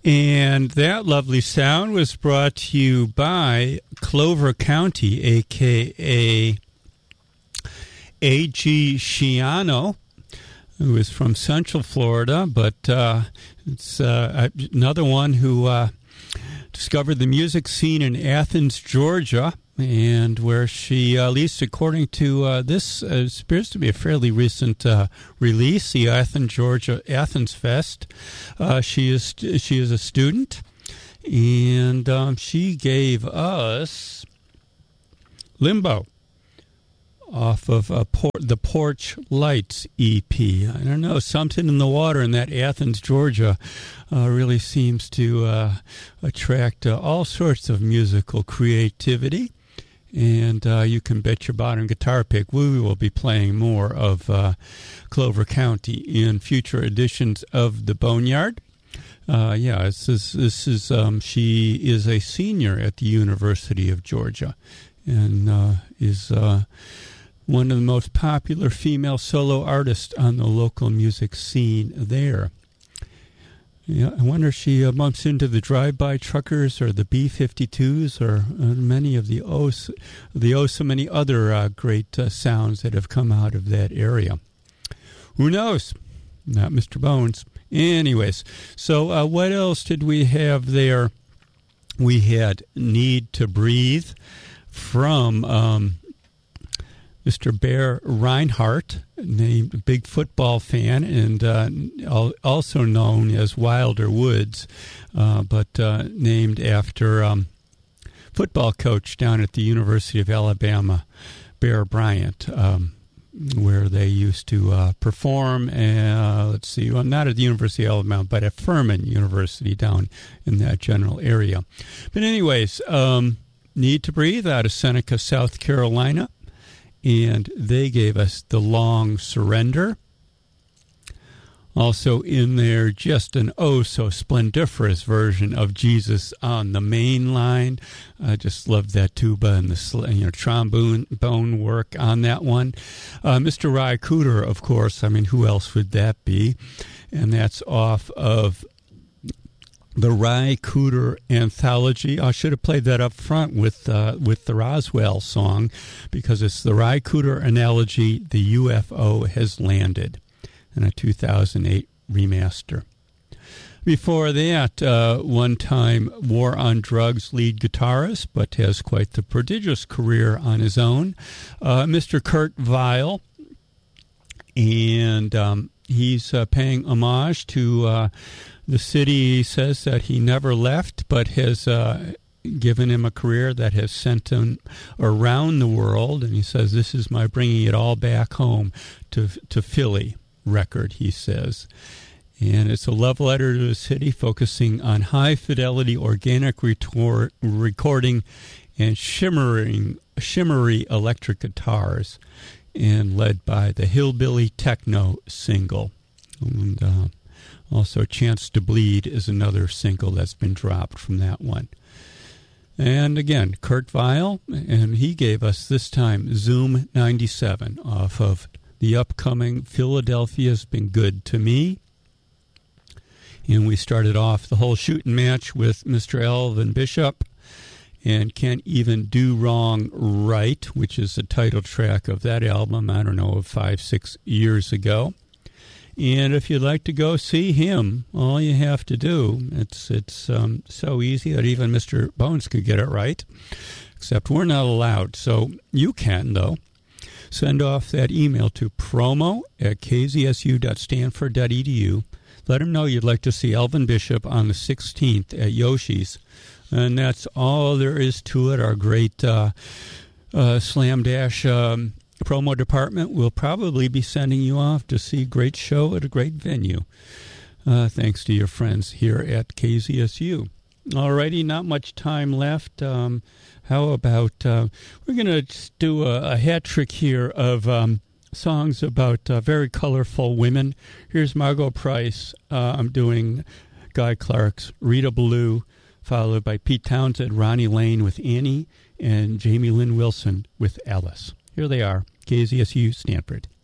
And that lovely sound was brought to you by Clover County, a.k.a. A.G. Schiano, who is from Central Florida, but it's another one who discovered the music scene in Athens, Georgia, and where she, at least according to this, appears to be a fairly recent release, the Athens Fest. She is a student, and she gave us Limbo off of the Porch Lights EP. I don't know, something in the water in that Athens, Georgia, really seems to attract all sorts of musical creativity. And you can bet your bottom guitar pick we will be playing more of Clover County in future editions of the Boneyard. This is she is a senior at the University of Georgia, and is one of the most popular female solo artists on the local music scene there. Yeah, I wonder if she bumps into the drive-by truckers or the B-52s or many of the so many other great sounds that have come out of that area. Who knows? Not Mr. Bones. Anyways, so what else did we have there? We had Need to Breathe from Mr. Bear Reinhardt, named big football fan and also known as Wilder Woods, but named after football coach down at the University of Alabama, Bear Bryant, where they used to perform, not at the University of Alabama, but at Furman University down in that general area. But anyways, Need to Breathe out of Seneca, South Carolina. And they gave us The Long Surrender. Also in there, just an so splendiferous version of Jesus on the Main Line. I just love that tuba and the trombone work on that one. Mr. Ry Cooder, of course. I mean, who else would that be? And that's off of the Ry Cooder Anthology. I should have played that up front with the Roswell song, because it's the Ry Cooder Anthology, The UFO Has Landed, in a 2008 remaster. Before that, one-time War on Drugs lead guitarist, but has quite the prodigious career on his own, Mr. Kurt Vile, and he's paying homage to the city. Says that he never left, but has given him a career that has sent him around the world. And he says, this is my bringing it all back home to Philly record, he says. And it's a love letter to the city, focusing on high-fidelity organic recording and shimmery electric guitars, and led by the Hillbilly Techno single. And also, Chance to Bleed is another single that's been dropped from that one. And again, Kurt Vile, and he gave us this time Zoom 97 off of the upcoming Philadelphia's Been Good to Me. And we started off the whole shooting match with Mr. Elvin Bishop and Can't Even Do Wrong Right, which is the title track of that album, I don't know, of 5-6 years ago. And if you'd like to go see him, all you have to do, it's so easy that even Mr. Bones could get it right, except we're not allowed. So you can, though. Send off that email to promo@kzsu.stanford.edu. Let him know you'd like to see Elvin Bishop on the 16th at Yoshi's. And that's all there is to it. Our great Slam Dash promo department will probably be sending you off to see a great show at a great venue, thanks to your friends here at KZSU. Alrighty, not much time left. How about we're going to do a hat trick here of songs about very colorful women. Here's Margot Price. I'm doing Guy Clark's Rita Ballou, followed by Pete Townsend, Ronnie Lane with Annie, and Jamie Lynn Wilson with Alice. Here they are, KZSU Stanford.